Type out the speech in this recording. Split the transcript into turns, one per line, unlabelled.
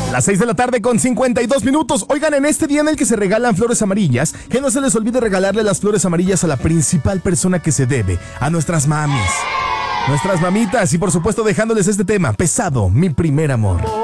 Las 6 de la tarde con 52 minutos. Oigan, en este día en el que se regalan flores amarillas, que no se les olvide regalarle las flores amarillas a la principal persona que se debe, a nuestras mamis, nuestras mamitas, y por supuesto dejándoles este tema, Pesado, mi primer amor.